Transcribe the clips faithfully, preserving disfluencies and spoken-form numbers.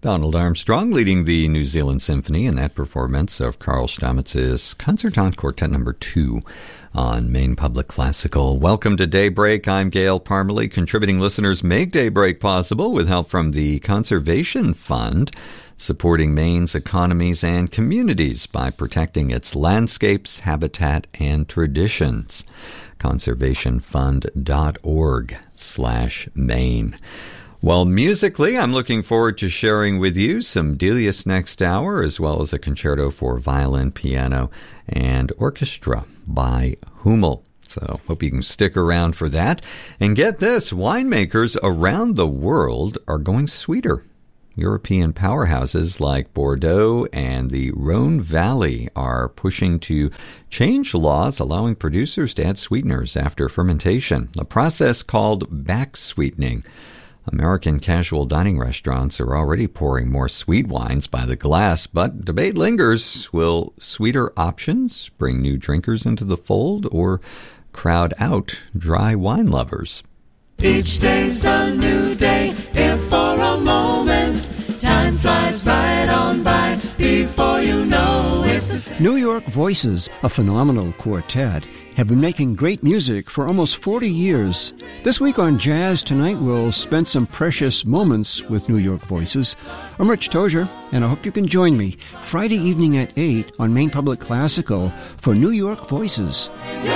Donald Armstrong leading the New Zealand Symphony in that performance of Carl Stammetz's Concertant Quartet number two on Maine Public Classical. Welcome to Daybreak. I'm Gail Parmalee. Contributing listeners make Daybreak possible with help from the Conservation Fund, supporting Maine's economies and communities by protecting its landscapes, habitat, and traditions. conservationfund.org slash Maine. Well, musically, I'm looking forward to sharing with you some Delius next hour, as well as a concerto for violin, piano, and orchestra by Hummel. So hope you can stick around for that. And get this, winemakers around the world are going sweeter. European powerhouses like Bordeaux and the Rhone Valley are pushing to change laws allowing producers to add sweeteners after fermentation, a process called back sweetening. American casual dining restaurants are already pouring more sweet wines by the glass, but debate lingers. Will sweeter options bring new drinkers into the fold or crowd out dry wine lovers? Each day's a new day, if for a moment time flies right on by before you know it's the New York Voices, a phenomenal quartet, have been making great music for almost forty years. This week on Jazz Tonight, we'll spend some precious moments with New York Voices. I'm Rich Tozier, and I hope you can join me Friday evening at eight on Maine Public Classical for New York Voices.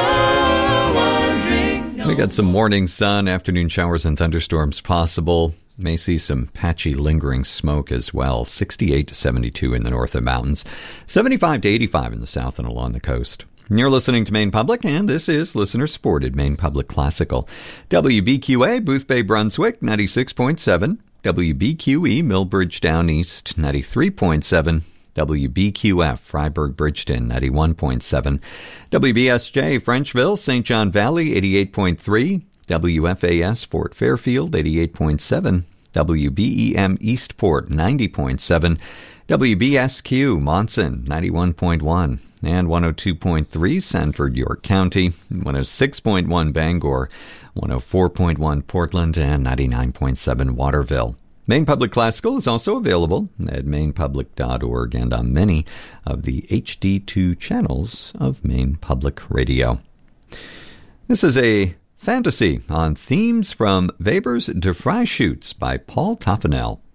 We got some morning sun, afternoon showers and thunderstorms possible. May see some patchy lingering smoke as well. sixty-eight to seventy-two in the north of mountains, seventy-five to eighty-five in the south and along the coast. You're listening to Maine Public, and this is listener-supported Maine Public Classical. W B Q A, Boothbay, Brunswick, ninety-six point seven. W B Q E, Millbridge Down East, ninety-three point seven. W B Q F, Freiburg, Bridgeton, ninety-one point seven. W B S J, Frenchville, Saint John Valley, eighty-eight point three. W F A S, Fort Fairfield, eighty-eight point seven. W B E M, Eastport, ninety point seven. W B S Q, Monson, ninety-one point one. And one oh two point three, Sanford, York County, one oh six point one, Bangor, one oh four point one, Portland, and ninety-nine point seven, Waterville. Maine Public Classical is also available at maine public dot org and on many of the H D two channels of Maine Public Radio. This is a fantasy on themes from Weber's Die Freischütz by Paul Toffanel.